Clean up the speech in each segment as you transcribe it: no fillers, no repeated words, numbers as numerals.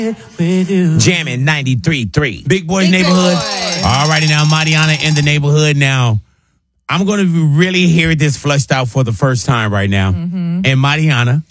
Jamming 93.3. Big Boy's Big Neighborhood. Boy. All righty now, Mariana in the neighborhood now. I'm going to really hear this flushed out for the first time right now. Mm-hmm. And Mariana,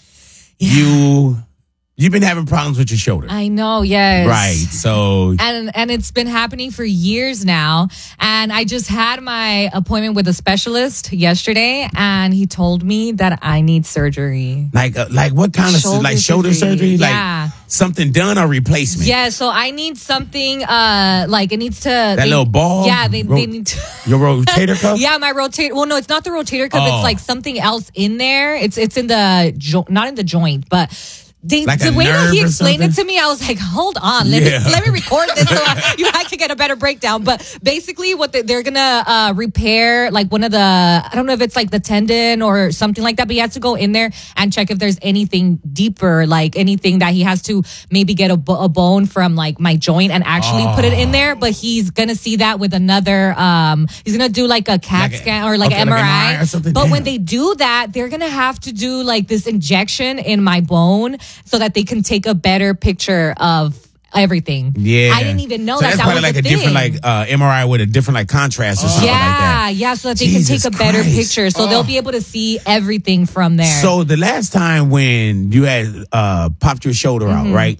you've been having problems with your shoulder. I know, yes. Right. So and it's been happening for years now. And I just had my appointment with a specialist yesterday, and he told me that I need surgery. like what kind of shoulder surgery? Yeah. Like something done or replacement? Yeah, so I need something like it needs to That little ball? Yeah, they need to Your rotator cuff? Yeah, my rotator. Well, no, it's not the rotator cuff. Oh. It's like something else in there. It's in the not in the joint, but Like the a way that nerve he or explained it something? to me, I was like, hold on, let me record this so I can get a better breakdown. But basically, what they're gonna repair, like one of the, I don't know if it's like the tendon or something like that, but he has to go in there and check if there's anything deeper, like anything that he has to maybe get a bone from like my joint and actually put it in there. But he's gonna see that with another, he's gonna do like a CAT scan or like MRI. Or something. But Damn. when they do that, they're gonna have to do like this injection in my bone so that they can take a better picture of everything. Yeah. I didn't even know so that that's that probably was like a a thing. different like MRI with a different like contrast or something like that. Yeah, so that they Jesus can take a better Christ. picture. So they'll be able to see everything from there. So the last time when you had popped your shoulder out, right?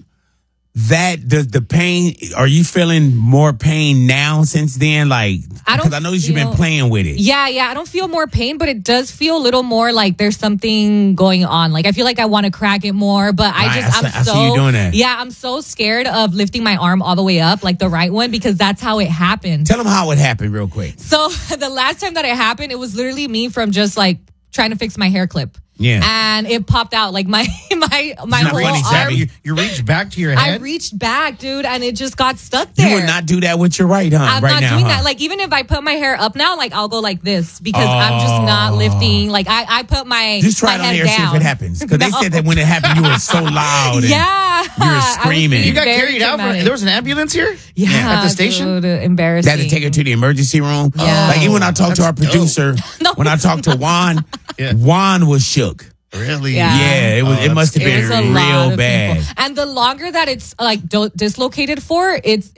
That does the pain? Are you feeling more pain now since then? Like, because I know you've been playing with it. Yeah, I don't feel more pain, but it does feel a little more like there's something going on. Like I feel like I want to crack it more, but Right, I see you doing that. Yeah, I'm so scared of lifting my arm all the way up, like the right one, because that's how it happened. Tell them how it happened real quick. So the last time that it happened, it was literally me from just like trying to fix my hair clip. Yeah. And it popped out like my whole funny, arm. Savvy. You reached back to your I head? reached back, dude, and it just got stuck there. You would not do that with your right, huh? I'm right not now, doing huh? that. Like, even if I put my hair up now, like, I'll go like this because I'm just not lifting. Like, I put my Just try it my on head there, see down. if it happens. Because they said that when it happened, you were so loud. And Yeah. You were I was screaming. being You got very carried out. dramatic. There was an ambulance here? Yeah, At the station? dude, embarrassing. They had to take her to the emergency room. Yeah. Like, even when I talked to our That's producer, No. when I talked to Juan, Yeah. Juan was shook. Really? Yeah. Yeah, it was. It must have It been was a lot real of bad. people. And the longer that it's like dislocated for,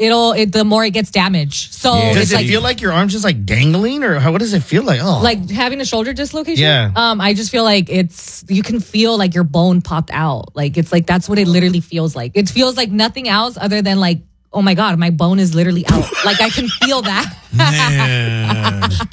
the more it gets damaged. So Yeah. it's Does it like feel like your arm's just like dangling, or what does it feel like? Oh, like having a shoulder dislocation. Yeah. I just feel like you can feel like your bone popped out. Like it's like that's what it literally feels like. It feels like nothing else other than like, oh my God, my bone is literally out. Like I can feel that. Man.